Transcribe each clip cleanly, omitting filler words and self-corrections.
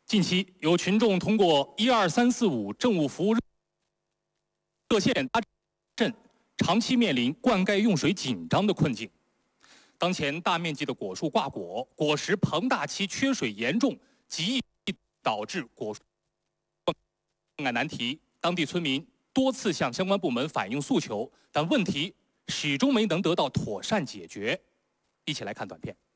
近期，有群众通过12345政务服务热线镇长期面临灌溉用水紧张的困境。当前大面积的果树挂果，果实膨大期缺水严重，极易导致果树灌溉难题。当地村民多次向相关部门反映诉求，但问题始终没能得到妥善解决。一起来看短片。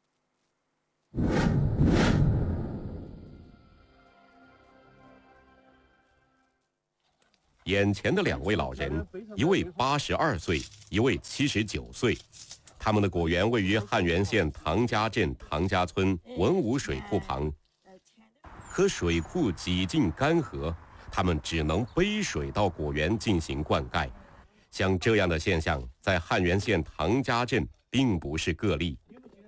眼前的两位老人，一位82岁，一位79岁。他们的果园位于汉源县唐家镇唐家村文武水库旁，可水库几近干涸，他们只能背水到果园进行灌溉。像这样的现象，在汉源县唐家镇并不是个例。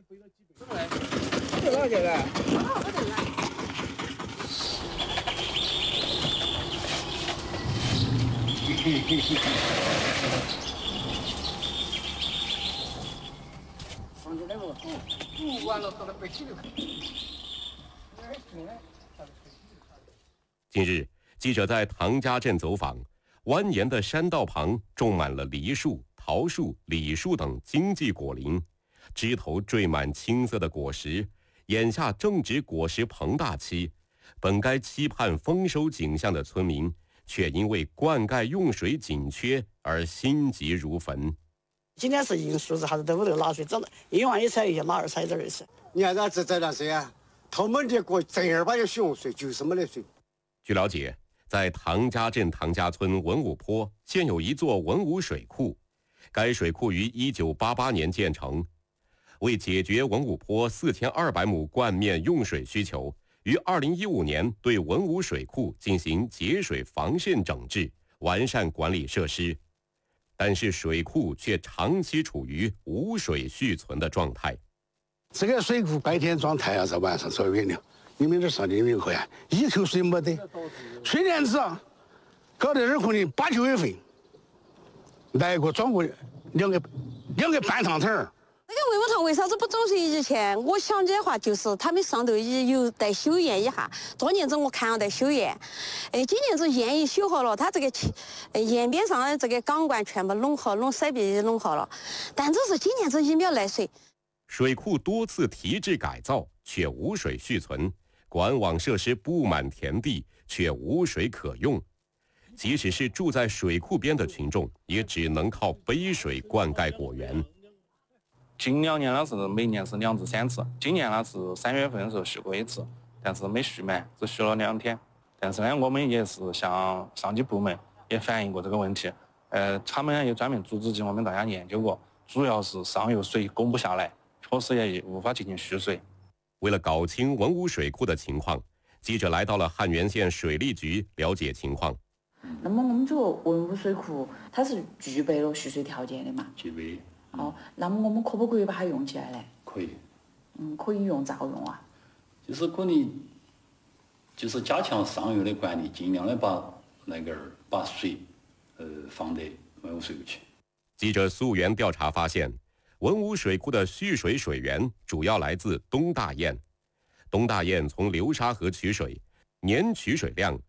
近日，记者在唐家镇走访，蜿蜒的山道旁种满了梨树、桃树、李树等经济果林，枝头缀满青色的果实。眼下正值果实膨大期，本该期盼丰收景象的村民，却因为灌溉用水紧缺而心急如焚。 今天是银树子，还是都不得拿水走了，一万一采一，拿二采这儿是。 你看咱这那水啊，他们这个正儿八经使用水就是没得水。 据了解，在唐家镇唐家村文武坡现有一座文武水库，该水库于1988年建成。为解决文武坡4200亩灌面用水需求，于2015年对文武水库进行节水防渗整治，完善管理设施。但是水库却长期处于无水蓄存的状态。 这个水库白天装太阳，在晚上做原料，你们这上的有可呀，一口水没得，水电子啊，搞得二可能8、9月份，来过装过两个半趟桶。 那个魏武堂为啥子不种水以前？我想的话就是他们上头有待修验一下。昨年子我看了在修验，今年子验一修好了，它这个沿边上的这个港管全部弄好，弄塞壁弄好了，但只是今年子也没有来水。 水库多次提质改造，却无水蓄存，管网设施布满田地，却无水可用。即使是住在水库边的群众，也只能靠背水灌溉果园。 近2年呢是每年是2至3次，今年呢是3月份的时候蓄过一次，但是没蓄满，只蓄了2天。但是呢，我们也是向上级部门也反映过这个问题，他们也专门组织进我们大家研究过，主要是上游水供不下来，确实也无法进行蓄水。 为了搞清文武水库的情况，记者来到了汉源县水利局了解情况。 那么我们这个文武水库它是具备了蓄水条件的嘛？ 具备。 哦，那么我们可不可以把它用起来呢？ 可以。 可以用，咋用啊？ 就是可能，就是加强上游的管理，尽量的把水，放在文武水库去。 记者溯源调查发现，文武水库的蓄水水源主要来自东大堰。东大堰从流沙河取水，年取水量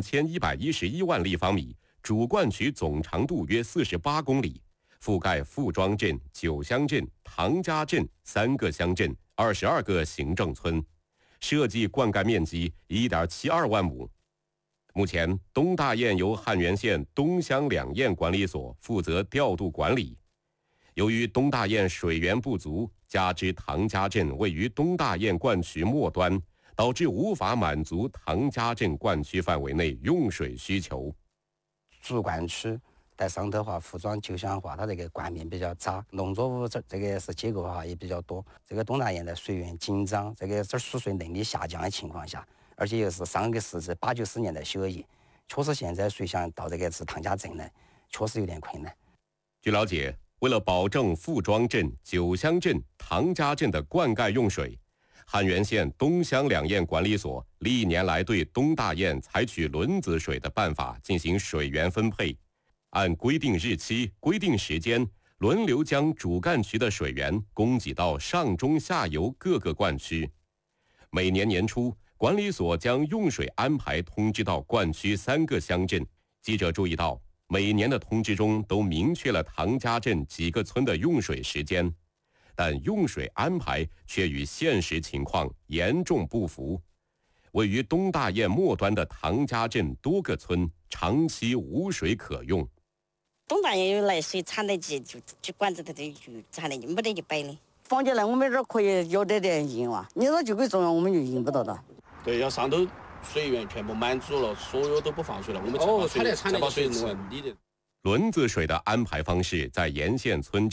2111万立方米，主灌渠总长度约48公里。覆盖富庄镇、九乡镇、唐家镇3个乡镇、22个行政村，设计灌溉面积1.72万亩。目前，东大堰由汉源县东乡两堰管理所负责调度管理。由于东大堰水源不足，加之唐家镇位于东大堰灌渠末端，导致无法满足唐家镇灌区范围内用水需求。 主灌区在上头富庄九乡它这个灌面比较杂，农作物这个是结构也比较多。这个东大堰的水源紧张，这个输水能力下降的情况下，而且又是上个世纪80、90年代修的，确实现在水想到这个是唐家镇来，确实有点困难。 据了解，为了保证富庄镇、九乡镇、唐家镇的灌溉用水，汉源县东乡两堰管理所历年来对东大堰采取轮子水的办法进行水源分配。按规定日期、规定时间，轮流将主干渠的水源供给到上中下游各个灌区。每年年初， 管理所将用水安排通知到灌区3个乡镇。记者注意到，每年的通知中都明确了唐家镇几个村的用水时间，但用水安排却与现实情况严重不符。位于东大堰末端的唐家镇多个村长期无水可用。 东大堰有来水产得急，就管子的就产得急，没得一摆的。房间呢，我们这儿可以有点赢哇，你说就给中央，我们就赢不到的。 对，要上头水源全部满足了，所有都不放水了，我们才把水弄完理的。 轮子水的安排方式在沿线村